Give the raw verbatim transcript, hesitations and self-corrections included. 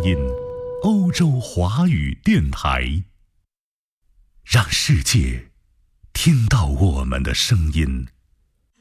音，欧洲华语电台，让世界听到我们的声音。